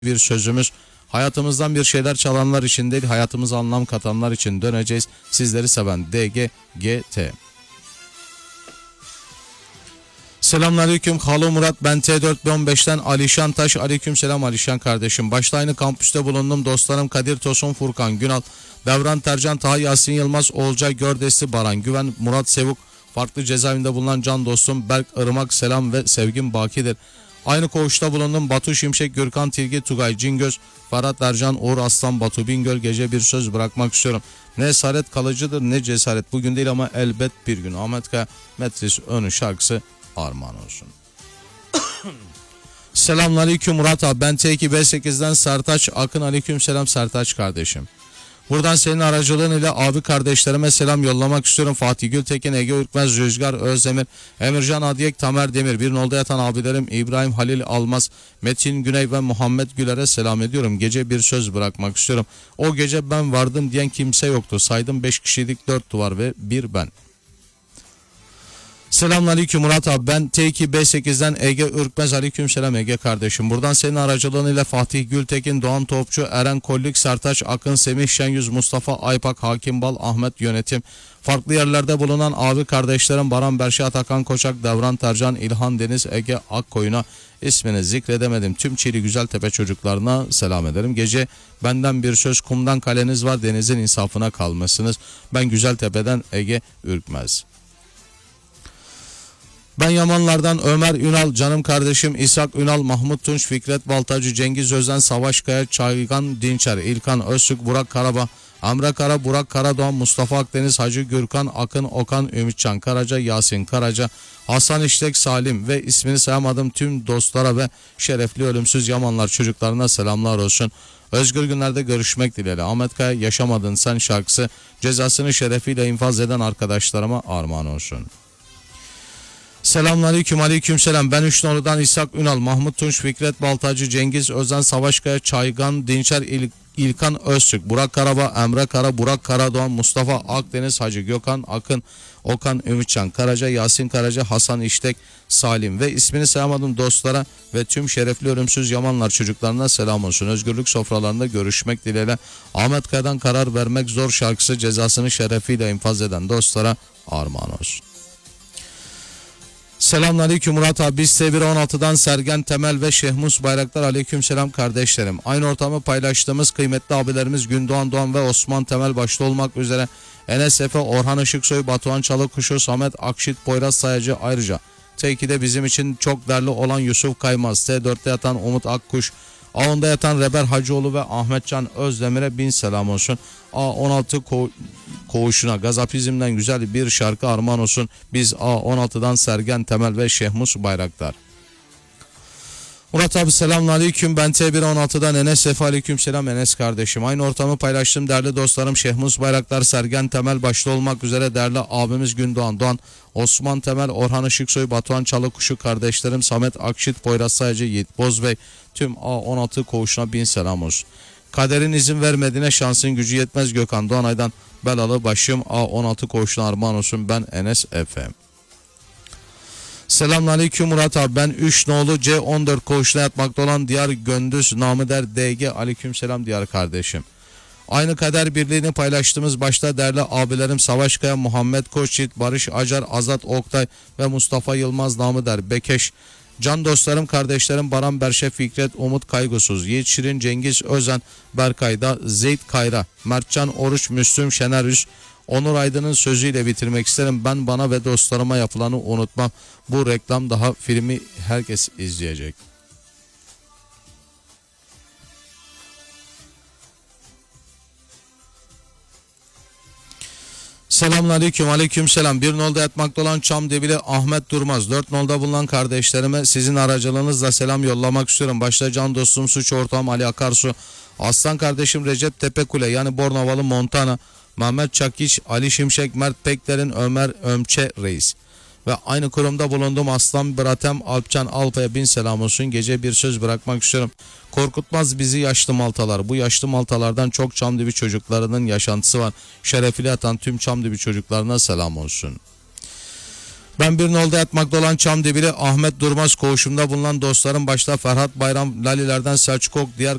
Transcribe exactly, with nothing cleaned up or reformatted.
bir sözümüz. Hayatımızdan bir şeyler çalanlar için değil, hayatımıza anlam katanlar için döneceğiz. Sizleri seven D G G T. Selamünaleyküm. Halo Murat, ben T dört on beşten Alişan Taş. Aleykümselam Alişan kardeşim. Başta aynı kampüste bulundum. Dostlarım Kadir Tosun, Furkan Günal, Devran Tercan, Taha Yasin Yılmaz, Olcay Gördesi, Baran Güven, Murat Sevuk, farklı cezaevinde bulunan can dostum Berk Irmak, selam ve sevgim bakidir. Aynı koğuşta bulundum. Batu Şimşek, Gürkan Tilgi, Tugay Cingöz, Ferhat Ercan, Uğur Aslan, Batu Bingöl. Gece bir söz bırakmak istiyorum. Ne esaret kalıcıdır ne cesaret. Bugün değil ama elbet bir gün. Ahmet Kaya Metris Önü şarkısı armağan olsun. Selamünaleyküm Murat abi. Ben T iki B sekizden Sertaç Akın. Aleykümselam Sertaç kardeşim. Buradan senin aracılığın ile abi kardeşlerime selam yollamak istiyorum. Fatih Gültekin, Ege Ürkmez, Rüzgar Özdemir, Emircan Adiyek, Tamer Demir, bir nolda yatan abilerim İbrahim Halil Almaz, Metin Güney ve Muhammed Güler'e selam ediyorum. Gece bir söz bırakmak istiyorum. O gece ben vardım diyen kimse yoktu. Saydım beş kişilik, dört duvar ve bir ben. Selamünaleyküm Murat abi. Ben T iki B sekizden Ege Ürkmez. Aleykümselam Ege kardeşim. Buradan senin aracılığıyla Fatih Gültekin, Doğan Topçu, Eren Kollik, Sertaç Akın, Semih Şenyüz, Mustafa Aypak, Hakim Bal, Ahmet Yönetim, farklı yerlerde bulunan abi kardeşlerim Baran Berşe, Atakan Koçak, Devran Tercan, İlhan Deniz, Ege Akkoyun'a, ismini zikredemedim tüm Çiğli Güzeltepe çocuklarına selam ederim. Gece benden bir söz, kumdan kaleniz var, denizin insafına kalmasınız. Ben Güzeltepe'den Ege Ürkmez. Ben Yamanlardan Ömer Ünal, canım kardeşim İshak Ünal, Mahmut Tunç, Fikret Baltacı, Cengiz Özen, Savaş Kaya, Çaygan Dinçer, İlkan Özsük, Burak Karabağ, Amre Kara, Burak Karadoğan, Mustafa Akdeniz, Hacı Gürkan Akın, Okan Ümitcan Karaca, Yasin Karaca, Hasan İştek, Salim ve ismini sayamadım tüm dostlara ve şerefli ölümsüz Yamanlar çocuklarına selamlar olsun. Özgür günlerde görüşmek dileğiyle. Ahmet Kaya Yaşamadın Sen şarkısı cezasını şerefiyle infaz eden arkadaşlarıma armağan olsun. Selamünaleyküm, aleykümselam. Ben Üçnoğlu'dan İshak Ünal, Mahmut Tunç, Fikret Baltacı, Cengiz Özen, Savaşkaya, Çaygan Dinçer, İl İlkan Öztürk, Burak Karabağ, Emre Kara, Burak Karadoğan, Mustafa Akdeniz, Hacı Gökhan Akın, Okan Ümitcan Karaca, Yasin Karaca, Hasan İştek, Salim ve ismini sayamadım dostlara ve tüm şerefli ölümsüz Yamanlar çocuklarına selam olsun. Özgürlük sofralarında görüşmek dileğiyle. Ahmet Kaya'dan Karar Vermek Zor şarkısı cezasını şerefiyle infaz eden dostlara armağan olsun. Selamünaleyküm Murat abi. Biz S bir on altıdan Sergen Temel ve Şehmus Bayraktar. Aleykümselam kardeşlerim. Aynı ortamı paylaştığımız kıymetli abilerimiz Gündoğan Doğan ve Osman Temel başta olmak üzere Enes Efe, Orhan Işıksoy, Batuhan Çalıkuşu, Samet Akşit, Poyraz Sayacı, ayrıca T iki'de bizim için çok değerli olan Yusuf Kaymaz, T dört'te yatan Umut Akkuş, A on'da yatan Reber Hacıoğlu ve Ahmetcan Özdemir'e bin selam olsun. A on altı ko- koğuşuna Gazapizm'den güzel bir şarkı armağan olsun. Biz A on altıdan Sergen Temel ve Şehmus Bayraktar. Murat abi selamünaleyküm. Ben T bir on altıdan Enes Sefa. Aleykümselam Enes kardeşim. Aynı ortamı paylaştım değerli dostlarım Şehmus Bayraktar, Sergen Temel başta olmak üzere değerli abimiz Gündoğan Doğan, Osman Temel, Orhan Işıksoy, Batuhan Çalıkuşu kardeşlerim Samet Akşit, Poyraz Sayacı, Yiğit Bozbey, tüm A on altı koğuşuna bin selam olsun. Kaderin izin vermediğine şansın gücü yetmez Gökhan Doğanay'dan belalı başım A on altı koğuşuna armağan olsun. Ben Enes Efe. Selamünaleyküm Murat abi. Ben üç nolu C on dört koğuşuna yatmakta olan Diyar Göndüz namı der D G. Aleykümselam Diyar kardeşim. Aynı kader birliğini paylaştığımız başta değerli abilerim Savaş Kaya, Muhammed Koçyiğit, Barış Acar, Azat Oktay ve Mustafa Yılmaz namı der Bekeş. Can dostlarım, kardeşlerim Baran Berşe, Fikret Umut Kaygısız, Yiğit Şirin, Cengiz Özen, Berkay'da, Zeyd Kayra, Mertcan Oruç, Müslüm Şener, Onur Aydın'ın sözüyle bitirmek isterim. Ben bana ve dostlarıma yapılanı unutmam. Bu reklam daha filmi herkes izleyecek. Selamünaleyküm, aleykümselam. Bir nolda yatmakta olan Çamdebili Ahmet Durmaz, dört nolda bulunan kardeşlerime sizin aracılığınızla selam yollamak istiyorum. Başta can dostum, suç ortağım Ali Akarsu, aslan kardeşim Recep Tepekule yani Bornovalı Montana, Mehmet Çakiç, Ali Şimşek, Mert Pekler'in, Ömer Ömçe Reis ve aynı kurumda bulunduğum Aslan Bratem Alpcan Alpa'ya bin selam olsun. Gece bir söz bırakmak istiyorum. Korkutmaz bizi yaşlı maltalar. Bu yaşlı maltalardan çok Çamdibi çocuklarının yaşantısı var. Şerefli atan tüm Çamdibi çocuklarına selam olsun. Ben bir nolda yatmakta olan Çamdibili Ahmet Durmaz koğuşumda bulunan dostlarım başta Ferhat Bayram Lalilerden Selçuk Ok, diğer